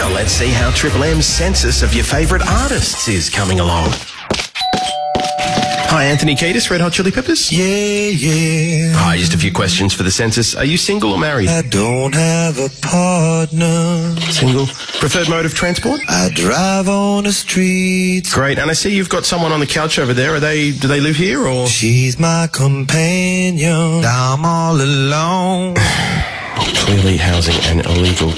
Now let's see how Triple M's census of your favourite artists is coming along. Hi, Anthony Kiedis, Red Hot Chili Peppers. Yeah. Hi, just a few questions for the census. Are you single or married? I don't have a partner. Single. Preferred mode of transport? I drive on the streets. Great. And I see you've got someone on the couch over there. Do they live here or? She's my companion. I'm all alone. Clearly housing an illegal